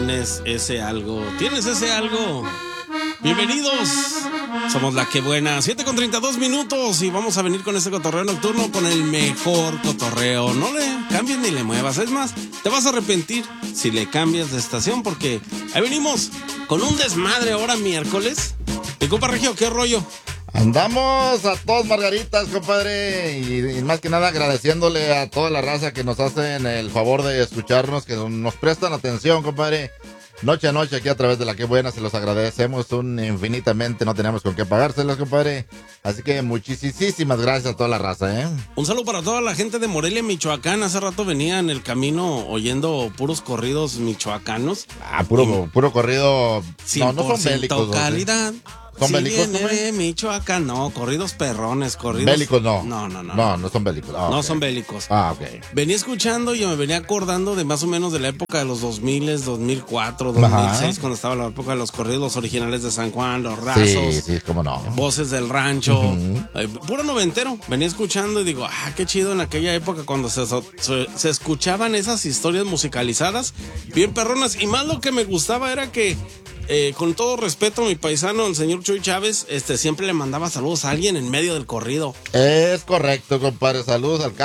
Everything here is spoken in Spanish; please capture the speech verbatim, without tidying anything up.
tienes ese algo. ¿Tienes ese algo? Bienvenidos. Somos La Que Buena. siete con treinta y dos minutos y vamos a venir con este cotorreo nocturno con el mejor cotorreo. No le cambies ni le muevas. Es más, te vas a arrepentir si le cambias de estación porque ahí venimos con un desmadre ahora miércoles. Y compa Regio, ¿qué rollo? Andamos a todos margaritas, compadre, y, y más que nada agradeciéndole a toda la raza que nos hacen el favor de escucharnos, que nos prestan atención, compadre. Noche a noche aquí a través de La Que Buena, se los agradecemos un infinitamente, no tenemos con qué pagárselos, compadre. Así que muchísimas gracias a toda la raza, ¿eh? Un saludo para toda la gente de Morelia, Michoacán. Hace rato venía en el camino oyendo puros corridos michoacanos. Ah, puro, puro corrido. No, no son bélicos. Calidad. ¿Sí? ¿Son si bélicos? Viene de Michoacán, no, corridos perrones, corridos. Bélicos no. No, no, no. No, no son bélicos. Ah, no okay. son bélicos. Ah, ok. Venía escuchando y me venía acordando de más o menos de la época de los dos mil, dos mil cuatro, dos mil seis, ajá, cuando estaba la época de los corridos, los originales de San Juan, los Rasos. Sí, sí, cómo no. Voces del Rancho. Uh-huh. eh, puro noventero. Venía escuchando y digo, ah, qué chido en aquella época cuando se, se, se escuchaban esas historias musicalizadas, bien perronas. Y más lo que me gustaba era que Eh, con todo respeto, mi paisano, el señor Chuy Chávez, este, siempre le mandaba saludos a alguien en medio del corrido. Es correcto, compadre. Saludos al